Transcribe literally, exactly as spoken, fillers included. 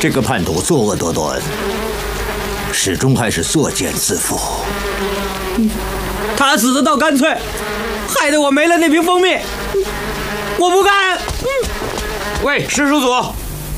这个叛徒作恶多端，始终还是作茧自缚。 他死的倒干脆，害得我没了那瓶蜂蜜，我不干。 喂，师叔祖。